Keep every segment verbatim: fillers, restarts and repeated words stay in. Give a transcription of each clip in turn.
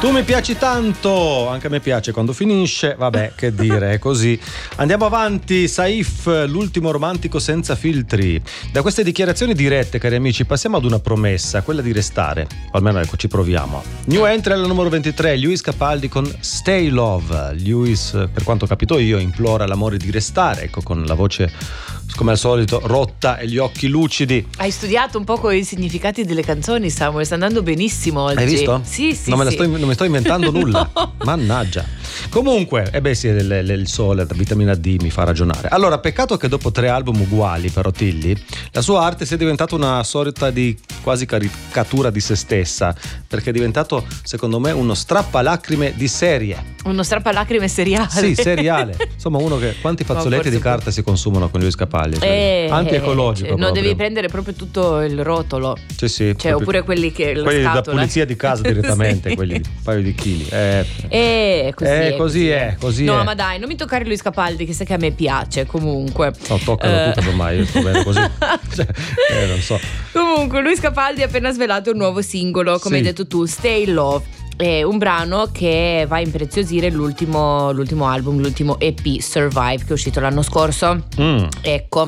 Tu mi piaci tanto, anche a me piace quando finisce, vabbè, che dire, è così. Andiamo avanti, Saif, l'ultimo romantico senza filtri. Da queste dichiarazioni dirette, cari amici, passiamo ad una promessa, quella di restare, o almeno ecco, ci proviamo. New entry alla numero ventitré, Lewis Capaldi con Stay Love. Lewis, per quanto ho capito io, implora l'amore di restare, ecco, con la voce come al solito rotta e gli occhi lucidi. Hai studiato un po' con i significati delle canzoni, Samuel, sta andando benissimo oggi. Hai visto? Sì, sì, non me, sì. sto, non mi sto inventando nulla. No. Mannaggia. Comunque, eh beh sì, l- l- il sole, la vitamina D mi fa ragionare. Allora, peccato che dopo tre album uguali però Tilly, la sua arte sia diventata una sorta di quasi caricatura di se stessa, perché è diventato, secondo me, uno strappalacrime di serie. Uno strappalacrime seriale. Sì, seriale. Insomma, uno che quanti fazzoletti di carta si consumano con Lewis Capaldi? Cioè, eh, anti-ecologico. Cioè, non proprio. devi prendere proprio tutto il rotolo. Sì, sì. Cioè, oppure quelli che la quelli scatola. da pulizia di casa direttamente, Sì. quelli di un paio di chili. Eh, Eh, così, eh, è, così è, così no, è. ma dai, non mi toccare Lewis Capaldi, che sai che a me piace comunque. No, toccalo Eh. tutto ormai, io sto bene così. Cioè, eh, non so. Comunque, Lewis Capaldi ha appena svelato un nuovo singolo, come Sì. hai detto tu, Stay Love. È un brano che va a impreziosire l'ultimo, l'ultimo album, l'ultimo E P Survive, che è uscito l'anno scorso. Mm. Ecco,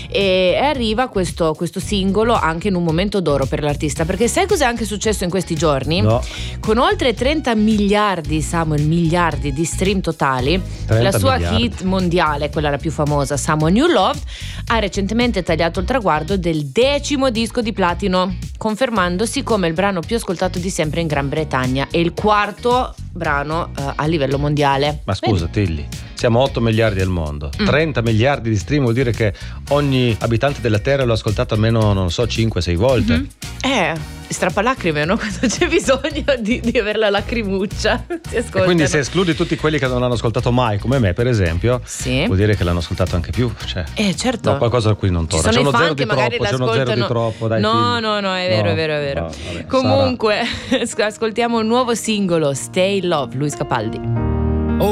e arriva questo, questo singolo anche in un momento d'oro per l'artista, perché sai cos'è anche successo in questi giorni? No. Con oltre trenta miliardi, Samuel, miliardi di stream totali, la sua miliardi. hit mondiale, quella la più famosa, Someone You Loved, ha recentemente tagliato il traguardo del decimo disco di platino, confermandosi come il brano più ascoltato di sempre in Gran Bretagna e il quarto brano uh, a livello mondiale. Ma scusa, Tilly, siamo otto miliardi al mondo, mm. trenta miliardi di stream vuol dire che ogni abitante della Terra l'ha ascoltato almeno, non so, cinque sei volte. Mm-hmm. Eh, strappalacrime, no? Quando c'è bisogno di, di avere la lacrimuccia si ascolta. E quindi se escludi tutti quelli che non l'hanno ascoltato mai, come me per esempio, sì. vuol dire che l'hanno ascoltato anche più. Cioè, eh, certo. No, qualcosa a cui non torna. C'è C'è uno fan zero che di magari troppo, c'è uno zero di troppo, dai. No, Tilly. no, no, è vero, No, è vero, è vero. no, vabbè, Comunque, sarà. Ascoltiamo un nuovo singolo, Stay Love, Lewis Capaldi.